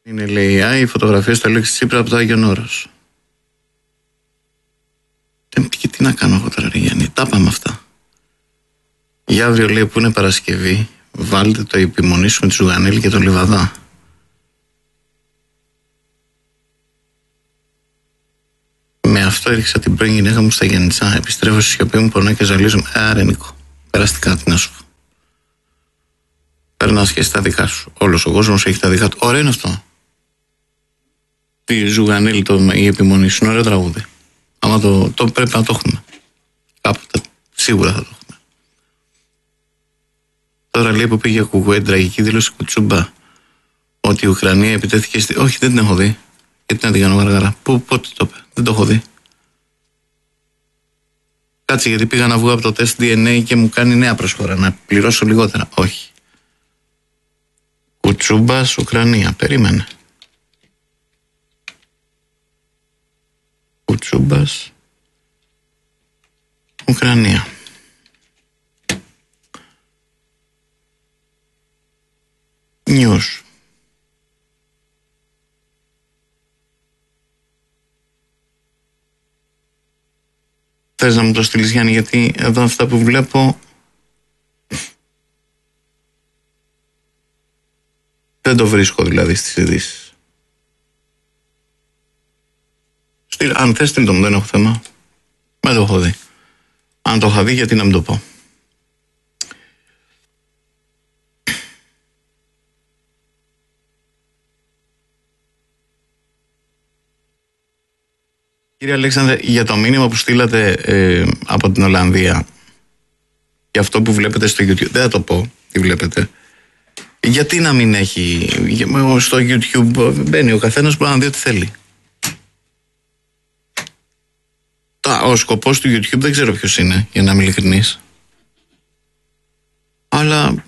Είναι, λέει, οι φωτογραφίες του Αλέξη Τσίπρα από το Άγιον Όρος. Και τι να κάνω εγώ τώρα, ρε Γιάννη, τα πάμε αυτά. Για αύριο, λέει, που είναι Παρασκευή, βάλτε το επιμονή σου με τη Ζουγανέλη και τον Λιβαδά. Με αυτό έριξα την πρώην γυναίκα μου στα Γεννητσά. Επιστρέφω στη σιωπή μου, πονώ και ζαλίζομαι. Άρα, Νίκο, περαστικά, τι να σου πω. Περνάς και στα δικά σου. Όλος ο κόσμος έχει τα δικά του. Ωραίο είναι αυτό. Τη Ζουγανέλη, η επιμονή σου είναι ωραίο τραγούδι. Άμα το πρέπει να το έχουμε. Κάποτε σίγουρα θα το έχουμε. Τώρα, λέει, που πήγε Κουκουέ, τραγική δήλωση Κουτσούμπα, ότι η Ουκρανία επιτέθηκε στη... Όχι, δεν την έχω δει. Γιατί να την κάνω γαργάρα. Πότε το είπε. Δεν το έχω δει. Κάτσε, γιατί πήγα να βγω από το τεστ DNA και μου κάνει νέα προσφορά. Να πληρώσω λιγότερα. Όχι. Κουτσούμπας, Ουκρανία. Περίμενε. Κουτσούμπας, Ουκρανία. News. Θες να μου το στείλεις, Γιάννη, γιατί εδώ αυτά που βλέπω δεν το βρίσκω, δηλαδή, στις ειδήσεις. Αν θες, στείλ' το μου, δεν έχω θέμα. Δεν το έχω δει. Αν το είχα δει, γιατί να μην το πω. Κύριε Αλέξανδρε, για το μήνυμα που στείλατε από την Ολλανδία και αυτό που βλέπετε στο YouTube, δεν θα το πω τι βλέπετε. Γιατί να μην έχει, στο YouTube μπαίνει ο καθένας, μπορεί να δει ό,τι θέλει. Ο σκοπός του YouTube δεν ξέρω ποιος είναι, για να είμαι ειλικρινής. Αλλά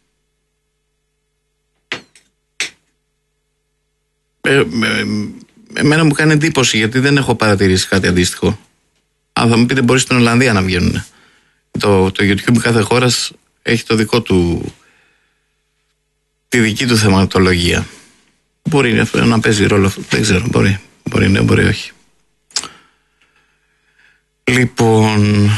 εμένα μου κάνει εντύπωση, γιατί δεν έχω παρατηρήσει κάτι αντίστοιχο. Αν θα μου πείτε, μπορεί στην Ολλανδία να βγαίνουν. Το YouTube κάθε χώρας έχει το δικό του, τη δική του θεματολογία. Μπορεί να παίζει ρόλο αυτό, δεν ξέρω, μπορεί ναι, μπορεί όχι. Λοιπόν,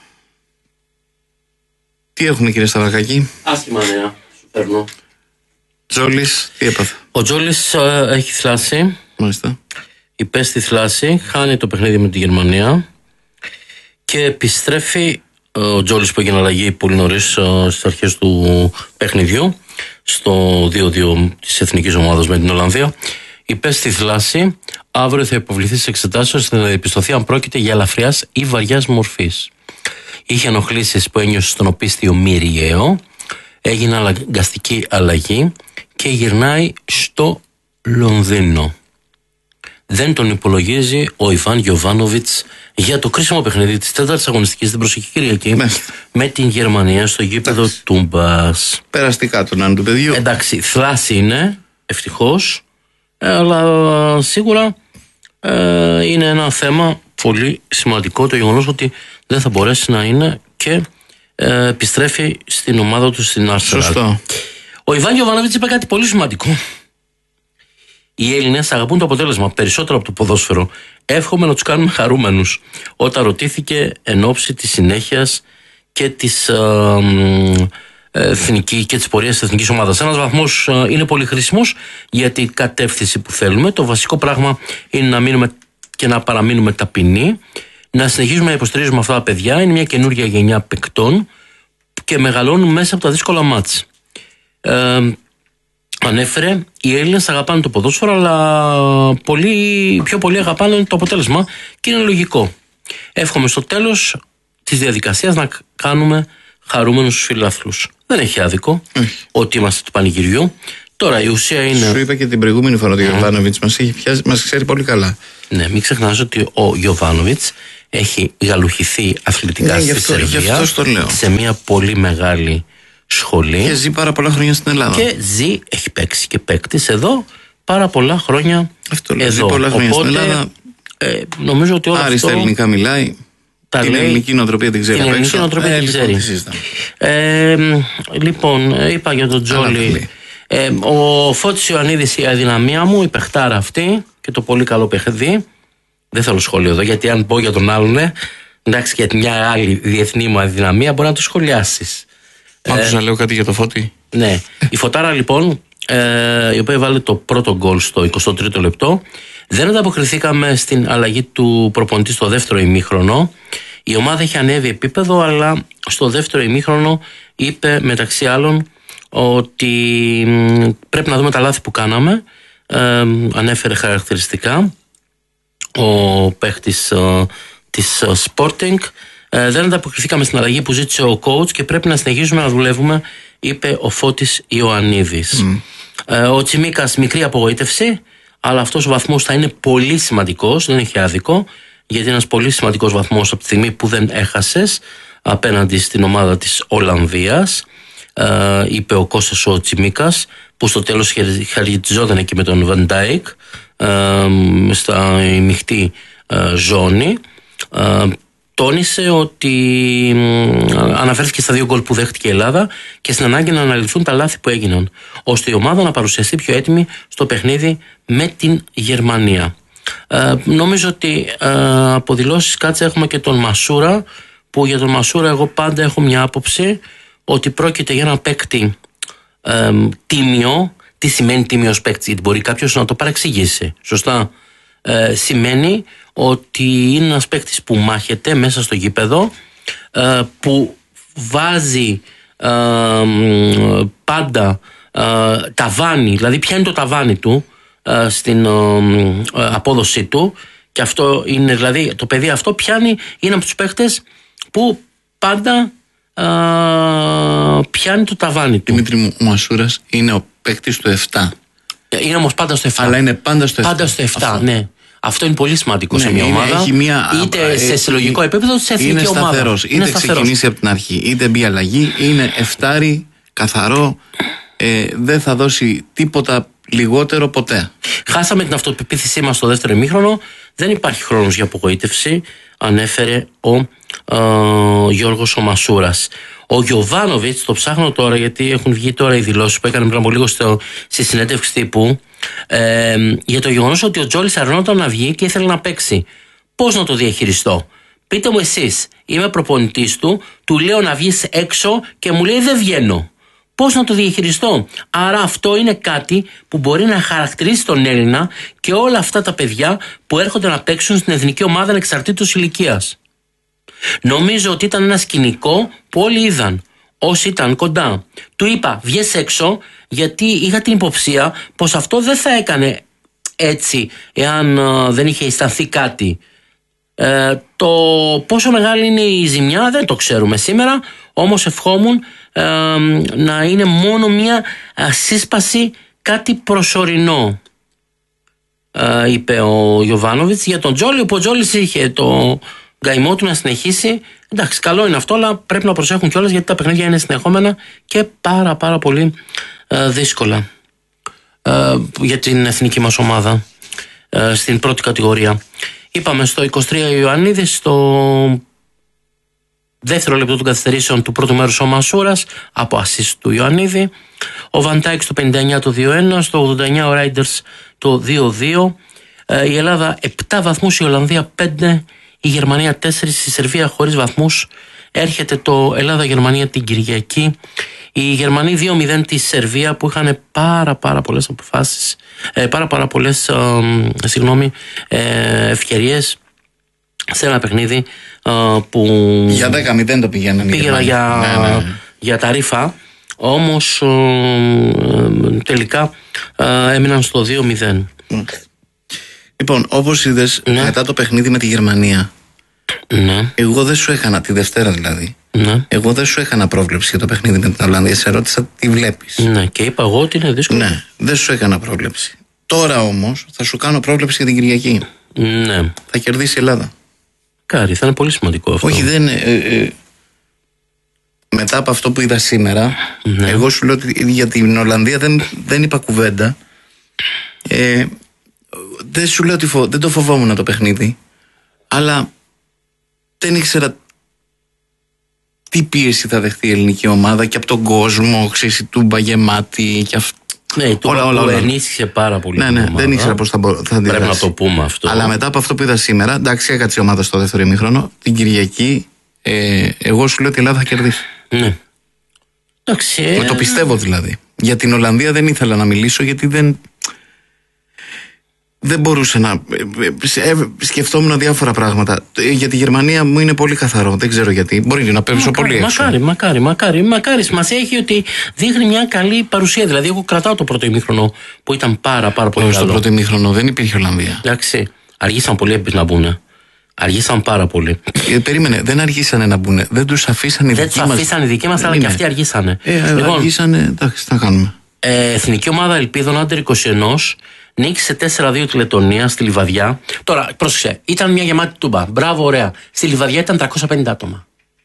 τι έχουμε, κύριε Σταυρακάκη? Άσχημα νέα, σου παίρνω. Τζόλης, τι έπαθε? Ο Τζόλης έχει θλάσει. Μάλιστα. Υπέστη θλάση, χάνει το παιχνίδι με τη Γερμανία και επιστρέφει ο Τζόλης, που έγινε αλλαγή πολύ νωρίς στις αρχές του παιχνιδιού στο 2-2 της εθνικής ομάδας με την Ολλανδία. Υπέστη θλάση. Αύριο θα υποβληθεί σε εξετάσεις ώστε να διαπιστωθεί αν πρόκειται για ελαφριάς ή βαριάς μορφής. Είχε ενοχλήσεις που ένιωσε στον οπίστιο μυριαίο. Έγινε αναγκαστική αλλαγή και γυρνάει στο Λονδίνο. Δεν τον υπολογίζει ο Ιβάν Γιοβάνοβιτς για το κρίσιμο παιχνίδι της τέταρτης αγωνιστικής την προσεχή Κυριακή με την Γερμανία στο γήπεδο Τούμπας. Περαστικά τον άνω του παιδιού. Εντάξει, θλάση είναι, ευτυχώς, αλλά σίγουρα είναι ένα θέμα πολύ σημαντικό το γεγονός ότι δεν θα μπορέσει να είναι και επιστρέφει στην ομάδα του στην Arsenal. Σωστό. Ο Ιβάν Γιοβάνοβιτς είπε κάτι πολύ σημαντικό. Οι Έλληνες αγαπούν το αποτέλεσμα περισσότερο από το ποδόσφαιρο. Εύχομαι να τους κάνουμε χαρούμενους. Όταν ρωτήθηκε εν ώψη της συνέχειας και της της πορείας της εθνικής ομάδας. Ένας βαθμός είναι πολύ χρήσιμος για την κατεύθυνση που θέλουμε. Το βασικό πράγμα είναι να μείνουμε και να παραμείνουμε ταπεινοί. Να συνεχίζουμε να υποστηρίζουμε αυτά τα παιδιά. Είναι μια καινούργια γενιά παικτών και μεγαλώνουν μέσα από τα δύσκολα μάτς. Ανέφερε, οι Έλληνες αγαπάνε το ποδόσφαιρο, αλλά πιο πολύ αγαπάνε το αποτέλεσμα και είναι λογικό. Εύχομαι στο τέλος της διαδικασίας να κάνουμε χαρούμενους τους φιλάθλους. Δεν έχει άδικο ότι είμαστε του πανηγυριού. Τώρα η ουσία είναι. Σου είπα και την προηγούμενη φορά ότι ο Γιοβάνοβιτς μας ξέρει πολύ καλά. Ναι, μην ξεχνάς ότι ο Γιοβάνοβιτς έχει γαλουχηθεί αθλητικά στη Σερβία σε μια πολύ μεγάλη σχολή. Και ζει πάρα πολλά χρόνια στην Ελλάδα. Και έχει παίξει και παίκτης εδώ πάρα πολλά χρόνια. Αυτό λέει, ζει πολλά χρόνια στην Ελλάδα. Νομίζω ότι όλο άριστα αυτό ελληνικά μιλάει. Την ελληνική νοοτροπία την ξέρει. Την ελληνική νοοτροπία την ξέρει. Λοιπόν, είπα για τον Τζόλι. Ο Φώτης Ιωαννίδης, η αδυναμία μου, η παιχτάρα αυτή και το πολύ καλό παιχνίδι. Δεν θέλω σχόλιο εδώ, γιατί αν πω για τον άλλον, εντάξει, για μια άλλη διεθνή μου αδυναμία μπορεί να το σχολιάσεις. Άκουσα να λέω κάτι για το Φώτη. Ναι. Η Φωτάρα λοιπόν, η οποία βάλε το πρώτο γκολ στο 23ο λεπτό, δεν ανταποκριθήκαμε στην αλλαγή του προπονητή στο δεύτερο ημίχρονο. Η ομάδα έχει ανέβει επίπεδο, αλλά στο δεύτερο ημίχρονο είπε μεταξύ άλλων ότι πρέπει να δούμε τα λάθη που κάναμε. Ανέφερε χαρακτηριστικά ο παίχτης της Sporting. Δεν ανταποκριθήκαμε στην αλλαγή που ζήτησε ο coach και πρέπει να συνεχίσουμε να δουλεύουμε, είπε ο Φώτης Ιωαννίδης. Ο Τσιμίκας, μικρή απογοήτευση, αλλά αυτός ο βαθμός θα είναι πολύ σημαντικός, δεν έχει άδικο, γιατί είναι ένας πολύ σημαντικός βαθμός από τη στιγμή που δεν έχασες απέναντι στην ομάδα της Ολλανδίας, είπε ο Κώστας ο Τσιμίκας, που στο τέλος χαριτιζόταν εκεί με τον Βαν Ντάικ στα μειχτή ζώνη. Τόνισε ότι αναφέρθηκε στα 2 γκολ που δέχτηκε η Ελλάδα και στην ανάγκη να αναλυθούν τα λάθη που έγιναν, ώστε η ομάδα να παρουσιαστεί πιο έτοιμη στο παιχνίδι με την Γερμανία. Νομίζω ότι από δηλώσεις κάτσε έχουμε και τον Μασούρα, που για τον Μασούρα εγώ πάντα έχω μια άποψη ότι πρόκειται για ένα παίκτη τίμιο. Τι σημαίνει τίμιος παίκτης? Γιατί μπορεί κάποιος να το παρεξηγήσει. Σωστά. Σημαίνει ότι είναι ένας παίκτης που μάχεται μέσα στο γήπεδο, που βάζει πάντα ταβάνι, δηλαδή πιάνει το ταβάνι του στην απόδοσή του, και αυτό είναι, δηλαδή το παιδί αυτό πιάνει, είναι από τους παίκτες που πάντα πιάνει το ταβάνι του. Δημήτρη μου, ο Μασούρας είναι ο παίκτης του 7. Είναι όμως πάντα στο 7. Αλλά είναι πάντα στο 7. Πάντα στο 7, ναι. Αυτό είναι πολύ σημαντικό σε μια ομάδα. Είτε σε συλλογικό επίπεδο, είτε σε εθνική ομάδα. Σταθερός. Είτε ξεκινήσει από την αρχή, είτε μπει αλλαγή. Είναι 7, καθαρό. Δεν θα δώσει τίποτα λιγότερο ποτέ. Χάσαμε την αυτοπεποίθησή μας στο δεύτερο ημίχρονο. Δεν υπάρχει χρόνος για απογοήτευση, ανέφερε ο Γιώργος ο Μασούρας. Ο Γιοβάνοβιτς, το ψάχνω τώρα γιατί έχουν βγει τώρα οι δηλώσεις που έκανε πριν από λίγο στη συνέντευξη τύπου, για το γεγονός ότι ο Τζόλης αρνόταν να βγει και ήθελε να παίξει. Πώς να το διαχειριστώ? Πείτε μου εσείς. Είμαι προπονητής του λέω να βγεις έξω και μου λέει δεν βγαίνω. Πώς να το διαχειριστώ? Άρα αυτό είναι κάτι που μπορεί να χαρακτηρίσει τον Έλληνα και όλα αυτά τα παιδιά που έρχονται να παίξουν στην εθνική ομάδα ανεξαρτήτως ηλικίας. Νομίζω ότι ήταν ένα σκηνικό που όλοι είδαν. Όσοι ήταν κοντά. Του είπα βγες έξω, γιατί είχα την υποψία πως αυτό δεν θα έκανε έτσι εάν δεν είχε αισθανθεί κάτι. Το πόσο μεγάλη είναι η ζημιά δεν το ξέρουμε σήμερα, όμως ευχόμουν να είναι μόνο μια σύσπαση, κάτι προσωρινό, είπε ο Γιοβάνοβιτς. Για τον Τζόλι, που ο Τζόλις είχε το γκαημό του να συνεχίσει, εντάξει, καλό είναι αυτό, αλλά πρέπει να προσέχουν κιόλας, γιατί τα παιχνίδια είναι συνεχόμενα και πάρα πολύ δύσκολα για την εθνική μας ομάδα στην πρώτη κατηγορία. Είπαμε στο 23 Ιωαννίδης, στο δεύτερο λεπτό των καθυστερήσεων του πρώτου μέρους ο Μασούρας από assist του Ιωαννίδη, ο Βαν Ντάικ στο 59 το 2-1, στο 89 ο Ράιντερς το 2-2. Η Ελλάδα 7 βαθμούς, η Ολλανδία 5, η Γερμανία 4, η Σερβία χωρίς βαθμούς. Έρχεται το Ελλάδα-Γερμανία την Κυριακή. Οι Γερμανοί 2-0 τη Σερβία, που είχαν πάρα πολλές αποφάσεις, πάρα πολλές ευκαιρίες σε ένα παιχνίδι που για 10-0 το πηγαίνανε. Πήγαινα για τα ρήφα, όμως τελικά έμειναν στο 2-0. Λοιπόν, όπως είδες, μετά το παιχνίδι με τη Γερμανία, εγώ δεν σου έκανα, τη Δευτέρα δηλαδή, εγώ δεν σου έκανα πρόβλεψη για το παιχνίδι με την Ολλανδία. Σε ρώτησα τι βλέπεις. Ναι, και είπα εγώ ότι είναι δύσκολο. Ναι, δεν σου έκανα πρόβλεψη. Τώρα όμως θα σου κάνω πρόβλεψη για την Κυριακή. Ναι. Θα κερδίσει η Ελλάδα. Κάρι, θα είναι πολύ σημαντικό αυτό. Όχι, δεν. Μετά από αυτό που είδα σήμερα, εγώ σου λέω ότι για την Ολλανδία δεν είπα κουβέντα. Δεν σου λέω ότι δεν το φοβόμουν το παιχνίδι, αλλά δεν ήξερα τι πίεση θα δεχθεί η ελληνική ομάδα και από τον κόσμο, ξέρεις, η Τούμπα γεμάτη και Ναι, το ενίσχυσε πάρα πολύ. Ναι, δεν ήξερα πώς θα αντιδράσει. Πρέπει να το πούμε αυτό. Αλλά μετά από αυτό που είδα σήμερα, εντάξει, έκατσε η ομάδα στο δεύτερο ημίχρονο. Την Κυριακή, εγώ σου λέω ότι η Ελλάδα θα κερδίσει. Ναι. Εντάξει. Το πιστεύω δηλαδή. Για την Ολλανδία δεν ήθελα να μιλήσω, γιατί δεν μπορούσε να. Σκεφτόμουν διάφορα πράγματα. Για τη Γερμανία μου είναι πολύ καθαρό. Δεν ξέρω γιατί. Μπορεί να πέσω πολύ έξω. Μακάρι. Σημασία έχει ότι δείχνει μια καλή παρουσία. Δηλαδή, εγώ κρατάω το πρώτο ημίχρονο που ήταν πάρα πολύ καλό. Στο πρώτο ημίχρονο δεν υπήρχε Ολλανδία. Εντάξει. Αργήσαν πολύ να μπουν. Αργήσαν πάρα πολύ. Περίμενε, δεν αργήσανε να μπουν. Δεν τους αφήσαν οι δικοί μας. Δεν τους αφήσαν οι δικοί μας, αλλά και αυτοί αργήσανε. Λοιπόν, αργήσανε, εντάξει, τι να κάνουμε. Εθνική ομάδα Ελπίδων Άντερ 21 νίκησε 4-2 τη Λετωνία στη Λιβαδιά. Τώρα, πρόσεξε, ήταν μια γεμάτη τούμπα. Μπράβο, ωραία. Στη Λιβαδιά ήταν 350 άτομα.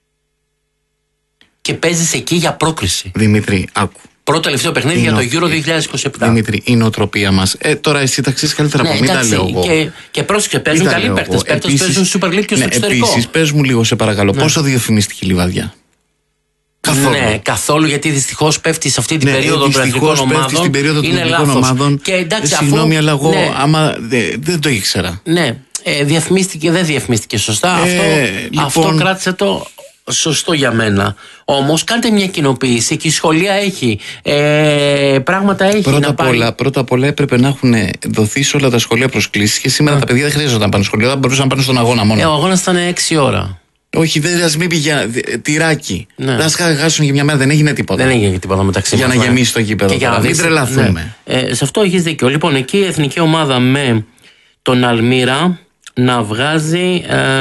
Και παίζεις εκεί για πρόκριση. Δημήτρη, άκου. Πρώτο τελευταίο παιχνίδι για το Euro 2027. Δημήτρη, η νοοτροπία μας. Τώρα εσύ τα ξέρεις καλύτερα από μένα, λέω εγώ. Και πρόσεξε, παίζουν καλοί παίκτες. Παίκτες παίζουν Super League και στο εξωτερικό. Επίσης, πες μου λίγο, σε παρακαλώ, πόσο διαφημίστηκε η Λιβαδιά? Καθόλου. Ναι, καθόλου, γιατί δυστυχώς πέφτει σε αυτή την περίοδο των εθνικών ομάδων. Στην περίοδο των εθνικών ομάδων. Συγγνώμη, αλλά εγώ δεν το ήξερα. Ναι, δεν διαφημίστηκε σωστά. Αυτό κράτησε το σωστό για μένα. Όμως κάντε μια κοινοποίηση και η σχολεία έχει. Πράγματα έχει. Πρώτα απ' όλα έπρεπε να έχουν δοθεί σε όλα τα σχολεία προσκλήσεις, και σήμερα τα παιδιά δεν χρειάζονταν να πάνε σχολείο, δεν μπορούσαν να πάνε στον αγώνα μόνο. Ο αγώνας ήταν 6 ώρα. Όχι, δεν μην πήγε τυράκι. Δεν θα χάσουν για μια μέρα, δεν έγινε τίποτα. Δεν έγινε τίποτα μεταξύ για να γεμίσει το γήπεδο. Μην τρελαθούμε. Σε αυτό έχεις δίκιο. Λοιπόν, εκεί η εθνική ομάδα με τον Αλμύρα να βγάζει.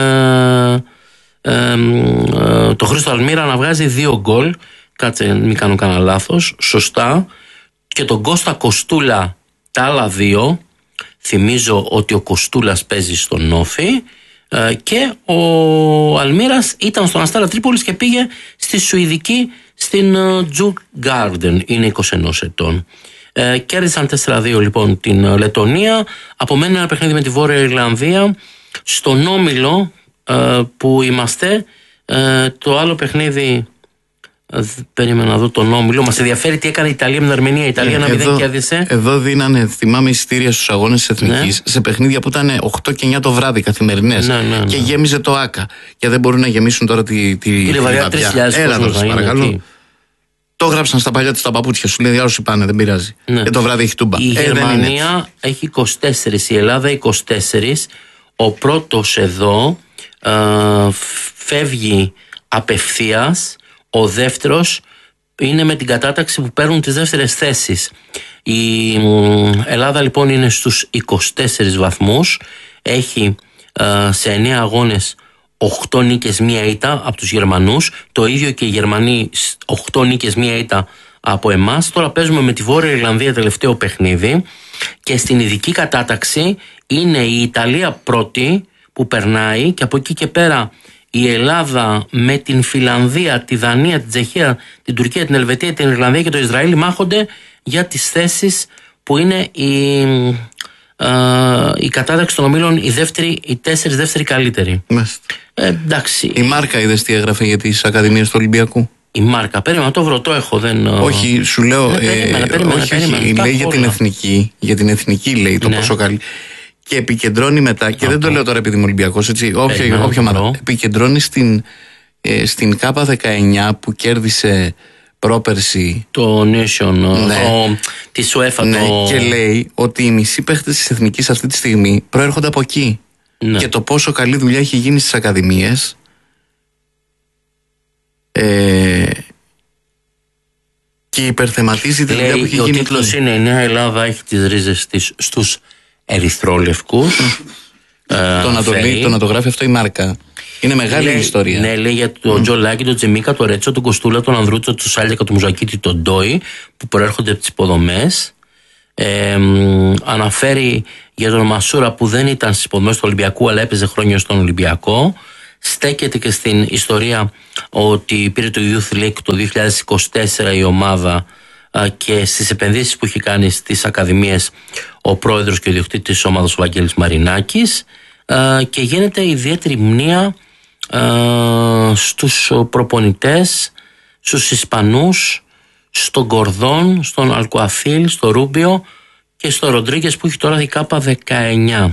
Το Χρήστο Αλμύρα να βγάζει 2 γκολ. Κάτσε, μην κάνω κανένα λάθος. Σωστά. Και τον Κώστα Κοστούλα τα άλλα 2. Θυμίζω ότι ο Κοστούλας παίζει στον Όφη. Και ο Αλμύρας ήταν στον Αστέρα Τρίπολης και πήγε στη Σουηδική, στην Djurgården, είναι 21 ετών. Κέρδισαν 4-2 λοιπόν την Λετωνία. Απομένει ένα παιχνίδι με τη Βόρεια Ιρλανδία. Στον όμιλο που είμαστε, το άλλο παιχνίδι, περίμενα να δω τον όμιλο. Μας ενδιαφέρει τι έκανε η Ιταλία με την Αρμενία. Η Ιταλία 1-0 κέρδισε. Εδώ δίνανε, θυμάμαι, εισιτήρια στους αγώνες της Εθνικής, σε παιχνίδια που ήταν 8 και 9 το βράδυ καθημερινές. Και γέμιζε το ΆΚΑ. Και δεν μπορούν να γεμίσουν τώρα τη Λιβαδιά. 3.000 Έλα τώρα, παρακαλώ. Το γράψαν στα παλιά τους τα παπούτσια σου. Λέει άλλος πάνε, δεν πειράζει. Και το βράδυ έχει τούμπα. Η Γερμανία έχει 24, η Ελλάδα 24. Ο πρώτος εδώ φεύγει απευθείας. Ο δεύτερος είναι με την κατάταξη που παίρνουν τις δεύτερες θέσεις. Η Ελλάδα λοιπόν είναι στους 24 βαθμούς. Έχει σε 9 αγώνες 8 νίκες, 1 ήττα από τους Γερμανούς. Το ίδιο και οι Γερμανοί, 8 νίκες, 1 ήττα από εμάς. Τώρα παίζουμε με τη Βόρεια Ιρλανδία τελευταίο παιχνίδι. Και στην ειδική κατάταξη είναι η Ιταλία πρώτη που περνάει, και από εκεί και πέρα η Ελλάδα με την Φιλανδία, τη Δανία, την Τσεχία, την Τουρκία, την Ελβετία, την Ιρλανδία και το Ισραήλ μάχονται για τις θέσεις που είναι η κατάταξη των ομίλων, οι 4 δεύτεροι καλύτεροι. Εντάξει. Η Μάρκα είδες τι έγραφε για τις Ακαδημίες του Ολυμπιακού? Η Μάρκα, περίμενα, το βρω, το έχω. Όχι, σου λέω. Περίμενα. Λέει για την εθνική λέει το πόσο καλή. Και επικεντρώνει μετά, και δεν το λέω τώρα επειδή είμαι Ολυμπιακός, έτσι, όποια ομάδα, επικεντρώνει στην ΚΑΠΑ 19 που κέρδισε πρόπερση το Nation, τη UEFA. Και λέει ότι οι μισοί παίχτες της εθνικής αυτή τη στιγμή προέρχονται από εκεί. Και το πόσο καλή δουλειά έχει γίνει στις ακαδημίες. Και υπερθεματίζει τη δουλειά που έχει γίνει. Ο τίτλος είναι «Η Νέα Ελλάδα έχει τις ρίζες της στους ερυθρόλευκους». Το να το γράφει αυτό η Μάρκα. Είναι μεγάλη ιστορία. Ναι, λέει για τον Τζολάκη, τον Τζεμίκα, τον Ρέτσο, τον Κοστούλα, τον Ανδρούτσο, τον Σάλιακα, τον Μουζακίτη, τον Ντόι, που προέρχονται από τις υποδομές. Αναφέρει για τον Μασούρα που δεν ήταν στις υποδομές του Ολυμπιακού, αλλά έπαιζε χρόνια στον Ολυμπιακό. Στέκεται και στην ιστορία ότι πήρε το Youth League το 2024 η ομάδα, και στις επενδύσεις που έχει κάνει στις ακαδημίες ο πρόεδρος και ο ιδιοκτήτης της ομάδας, ο Βαγγέλης Μαρινάκης, και γίνεται ιδιαίτερη μνήα στους προπονητές, στους Ισπανούς, στον Κορδόν, στον Αλκουαφίλ, στο Ρούμπιο και στο Ροντρίγκες που έχει τώρα η K19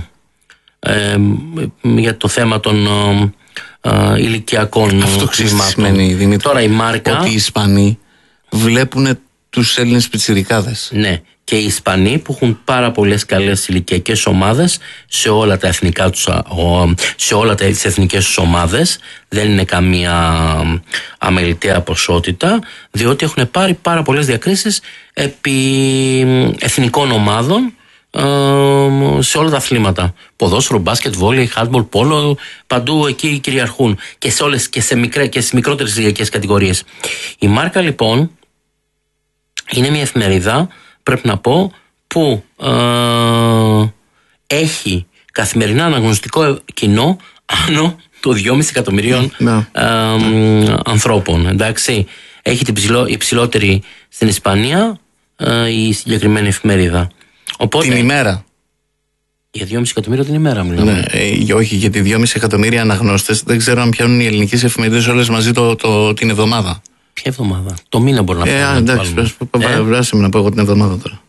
για το θέμα των ηλικιακών. Αυτό σημαίνει, Δημήτρη, τώρα η Μάρκα, ότι οι Ισπανοί βλέπουν τους Έλληνες πιτσιρικάδες. Ναι, και οι Ισπανοί που έχουν πάρα πολλές καλές ηλικιακές ομάδες σε όλα τα εθνικά τους, σε όλα τις εθνικές τους ομάδες, δεν είναι καμία αμεληταία ποσότητα, διότι έχουν πάρει πάρα πολλές διακρίσεις επί εθνικών ομάδων σε όλα τα αθλήματα. Ποδόσφαιρο, μπάσκετ, βόλεϊ, χάντμπολ, πόλο, παντού εκεί κυριαρχούν και σε όλες και στις μικρότερες ηλικιακές κατηγορίες. Η Μάρκα λοιπόν είναι μια εφημερίδα, πρέπει να πω, που έχει καθημερινά αναγνωστικό κοινό άνω το 2,5 εκατομμυρίων ανθρώπων. Εντάξει. Έχει την υψηλότερη στην Ισπανία η συγκεκριμένη εφημερίδα. Οπότε, την ημέρα. Για 2,5 εκατομμύρια την ημέρα μιλάμε. Ναι, όχι, γιατί 2,5 εκατομμύρια αναγνώστες δεν ξέρω αν πιάνουν οι ελληνικές εφημερίδες όλες μαζί την εβδομάδα. Ποια εβδομάδα? Το μήνα μπορεί να πιάνουν. Εντάξει, βράσε με να πω εγώ την εβδομάδα τώρα.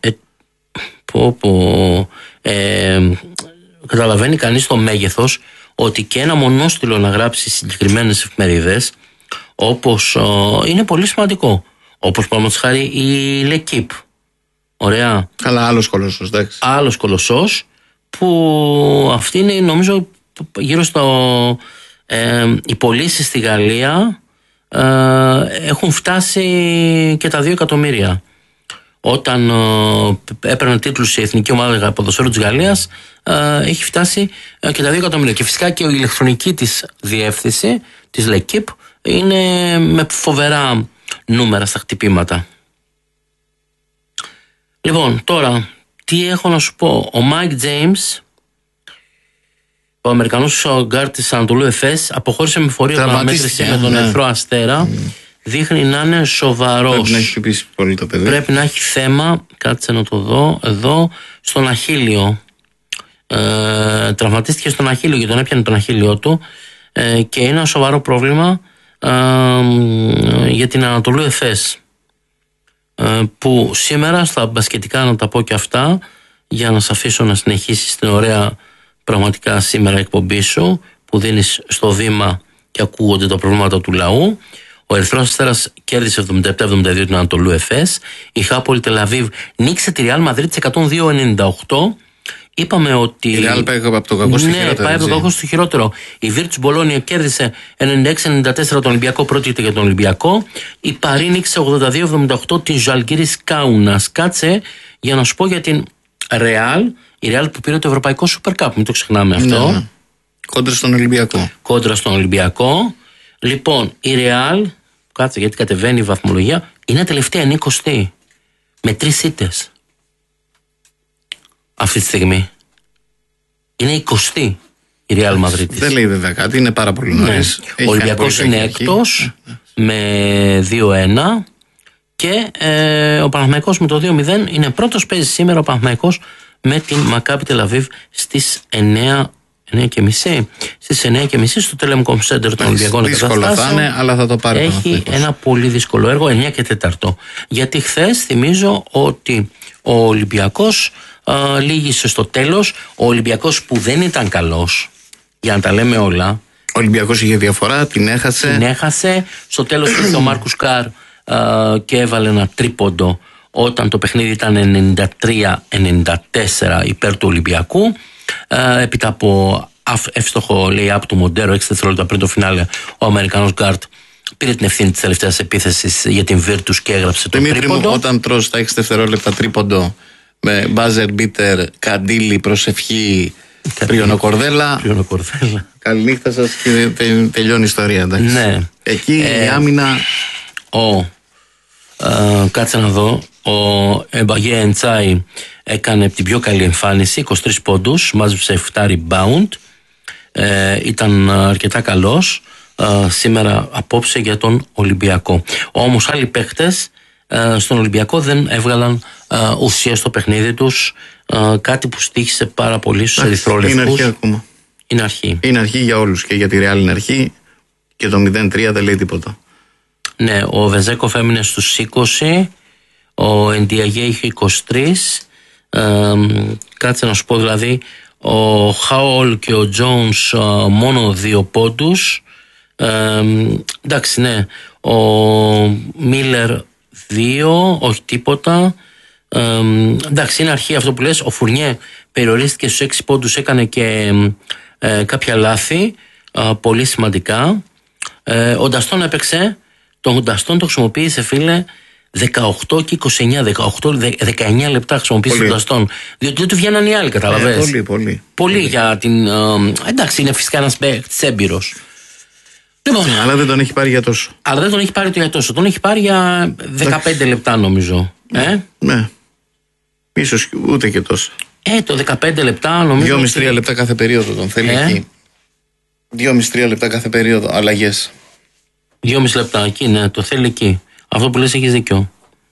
Καταλαβαίνει κανείς το μέγεθος ότι και ένα μονόστιλο να γράψει συγκεκριμένες εφημερίδες, όπως είναι πολύ σημαντικό. Όπως παραδείγματος χάρη η L'Équipe. Ωραία. Αλλά άλλος κολοσσός, εντάξει. Άλλος κολοσσός που αυτή είναι νομίζω γύρω στο οι πωλήσεις στη Γαλλία έχουν φτάσει και τα 2 εκατομμύρια. Όταν έπαιρνε τίτλους η Εθνική Ομάδα Ποδοσφαίρου της Γαλλίας έχει φτάσει και τα 2 εκατομμύρια. Και φυσικά και η ηλεκτρονική της διεύθυνση της L'Équipe είναι με φοβερά νούμερα στα χτυπήματα. Λοιπόν, τώρα τι έχω να σου πω. Ο Μάικ Τζέιμς, ο Αμερικανός γκάρτ της Ανατολού Εφές, αποχώρησε με φορεία παραμέτρηση με τον Ερυθρό Αστέρα. Δείχνει να είναι σοβαρός. Πρέπει να έχει χτυπήσει πολύ το παιδί. Πρέπει να έχει θέμα, κάτσε να το δω, εδώ, στον αχίλιο. Τραυματίστηκε στον αχίλιο και τον έπιανε τον αχίλιο του και είναι ένα σοβαρό πρόβλημα για την Ανατολού Εφές. Που σήμερα στα μπασκετικά, να τα πω και αυτά, για να σε αφήσω να συνεχίσεις την ωραία πραγματικά σήμερα εκπομπή σου που δίνεις στο βήμα και ακούγονται τα προβλήματα του λαού. Ο Ερυθρός Αστέρας κέρδισε 77-72 την Ανατολού Εφές. Η Χάπολη Τελαβίβ νίκησε τη Ρεάλ Μαδρίτης 102-98. Είπαμε ότι. Η Ρεάλ πάει από το κακό στο χειρότερο. Ναι, πάει από το κακό στο χειρότερο. Η Βίρτους Μπολόνια κέρδισε 96-94 τον Ολυμπιακό, πρόκειται για τον Ολυμπιακό. Η Παρί νίκησε 82-78 την Ζαλγκίρις Κάουνας. Κάτσε για να σου πω για την Ρεάλ. Η Ρεάλ που πήρε το Ευρωπαϊκό Super Cup, μην το ξεχνάμε αυτό. Ναι. Κόντρα στον Ολυμπιακό. Κόντρα στον Ολυμπιακό. Λοιπόν, η Ρεάλ, κάτσε γιατί κατεβαίνει η βαθμολογία, είναι τελευταία, είναι 20η. Με 3 ήττες. Αυτή τη στιγμή. Είναι 20η η Real Madrid. Δεν λέει βέβαια κάτι, είναι πάρα πολύ νωρίς. Ναι. Ο Ολυμπιακός είναι έκτος με 2-1 και ο Παναθηναϊκός με το 2-0 είναι πρώτος. Παίζει σήμερα ο Παναθηναϊκός με την Μακάμπι Τελαβίβ στις 9:30. Στις 9:30 στο Telecom Center των Ολυμπιακών. Δύσκολο θα είναι, αλλά θα το πάρει. Έχει ένα πολύ δύσκολο έργο, 9 και 4. Γιατί χθες θυμίζω ότι ο Ολυμπιακός λύγησε στο τέλος. Ο Ολυμπιακός που δεν ήταν καλός, για να τα λέμε όλα. Ο Ολυμπιακός είχε διαφορά, την έχασε. Στο τέλος ήρθε ο Μάρκους Καρ και έβαλε ένα τρίποντο όταν το παιχνίδι ήταν 93-94 υπέρ του Ολυμπιακού. Έπειτα από εύστοχο lay-up του Μοντέρο 6 δευτερόλεπτα πριν το φινάλε, ο Αμερικανός γκάρτ πήρε την ευθύνη της τελευταίας επίθεσης για την Virtus και έγραψε το τρίποντο. Όταν τρως τα 6 δευτερόλεπτα τρίποντο με buzzer beater, καντήλι, προσευχή, Πριονοκορδέλα. Καληνύχτα σας και τελειώνει η ιστορία, εντάξει. Ναι. Εκεί η άμυνα. Κάτσε να δω. Ο Εμπαγέ Εντσάι έκανε την πιο καλή εμφάνιση, 23 πόντους, μάζεψε 7 rebound. Ήταν αρκετά καλός σήμερα απόψε για τον Ολυμπιακό. Όμως άλλοι παίχτες στον Ολυμπιακό δεν έβγαλαν ουσία στο παιχνίδι τους, κάτι που στοίχησε πάρα πολύ στους ερυθρόλευκους. Είναι αρχή ακόμα. Είναι αρχή για όλους, και για τη Real είναι αρχή, και το 0-3 δεν λέει τίποτα. Ναι, ο Βεζέκοφ έμεινε στους 20 Ο Ndiaye έχει 23. Κάτσε να σου πω, δηλαδή ο Χάολ και ο Jones μόνο 2 πόντους. Εντάξει, ναι. Ο Μίλλερ 2, όχι τίποτα. Εντάξει, είναι αρχή αυτό που λες. Ο Φουρνιέ περιορίστηκε στους 6 πόντους, έκανε και κάποια λάθη πολύ σημαντικά. Ο Νταστόν έπαιξε. Τον Νταστόν το χρησιμοποίησε, φίλε, 18 και 29, 19 λεπτά χρησιμοποίησε τον Νταστόν. Διότι δεν του βγαίναν οι άλλοι, καταλαβαίνεις. Πολύ για την. Εντάξει, είναι φυσικά ένας παίκτης έμπειρος. Λοιπόν, αλλά δεν τον έχει πάρει για τόσο. Αλλά δεν τον έχει πάρει για τόσο. Τον έχει πάρει για 15 λεπτά, νομίζω. Ναι. Ίσως ούτε και τόσο. Το 15 λεπτά, νομίζω. 2,5-3 λεπτά κάθε περίοδο τον θέλει εκεί. 2,5-3 λεπτά κάθε περίοδο, αλλαγές. 2,5 λεπτά εκεί, ναι, το θέλει εκεί. Αυτό που λες, έχεις δίκιο.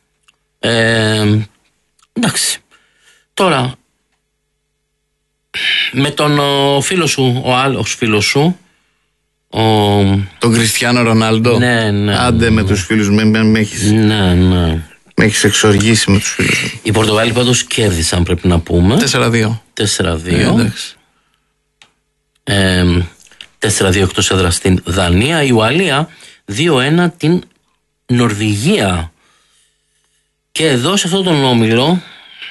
Εντάξει. Τώρα, με τον φίλο σου, ο άλλος φίλος σου, τον Κριστιάνο Ρονάλντο. Ναι. Άντε με τους φίλους μου, με έχεις. Ναι. Με έχεις εξοργήσει με τους φίλους μου. Οι Πορτογάλοι πάντως κέρδισαν, πρέπει να πούμε. 4-2. 4-2. 4-2 εκτός έδρας στην Δανία. Η Ουαλία 2-1 την Νορβηγία. Και εδώ σε αυτόν τον όμιλο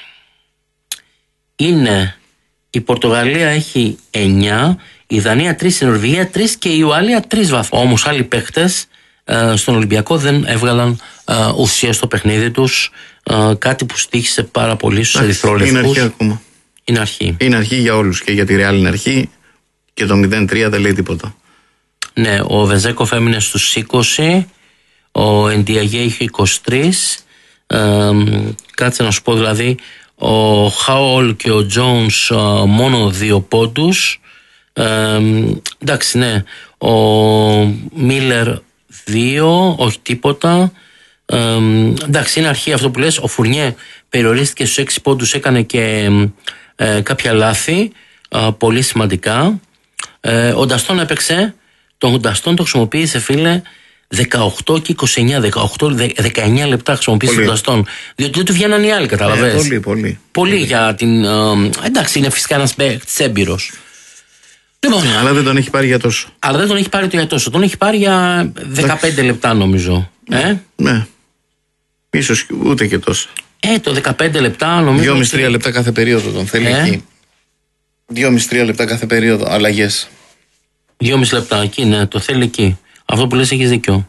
είναι η Πορτογαλία έχει 9, η Δανία 3, η Νορβηγία 3 και η Ουαλία 3 βαθμούς. Όμως άλλοι παίκτες στον Ολυμπιακό δεν έβγαλαν ουσία στο παιχνίδι τους, κάτι που στοίχησε πάρα πολύ στους ερυθρόλευκους. Είναι αρχή ακόμα. Είναι αρχή για όλους, και για τη Ρεάλ είναι αρχή, και το 0-3 δεν λέει τίποτα. Ναι, ο Βεζέκοφ έμεινε στους 20, ο Ndiaye έχει 23. Κάτσε να σου πω, δηλαδή ο Χάολ και ο Jones μόνο 2 πόντους. Εντάξει, ναι. Ο Μίλλερ 2, όχι τίποτα. Εντάξει, είναι αρχή αυτό που λες. Ο Φουρνιέ περιορίστηκε στους 6 πόντους, έκανε και κάποια λάθη πολύ σημαντικά. Ο Νταστόν έπαιξε. Τον Νταστόν το χρησιμοποίησε, φίλε, 18 και 29, 19 λεπτά χρησιμοποίησε τον Νταστόν. Διότι δεν του βγαίναν οι άλλοι, καταλαβαίνεις. Πολύ για την. Εντάξει, είναι φυσικά ένας παίκτης έμπειρος. Λοιπόν, αλλά δεν τον έχει πάρει για τόσο. Τον έχει πάρει για 15 λεπτά, νομίζω. Ναι. Ίσως ούτε και τόσο. Το 15 λεπτά, νομίζω. 2,5-3 λεπτά κάθε περίοδο τον θέλει εκεί. 2,5-3 λεπτά κάθε περίοδο, αλλαγές. 2,5 λεπτά εκεί, ναι, το θέλει εκεί. Αυτό που λες, έχεις δίκιο.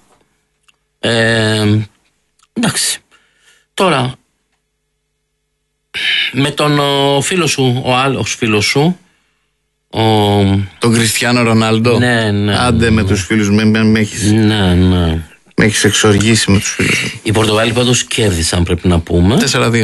Εντάξει. Τώρα, με τον φίλο σου, ο άλλος φίλος σου, τον Κριστιάνο Ρονάλντο. Ναι. Άντε με τους φίλους μου, με έχεις. Ναι. Με έχεις εξοργήσει με τους φίλους μου. Οι Πορτογάλοι πάντως κέρδισαν, πρέπει να πούμε. 4-2.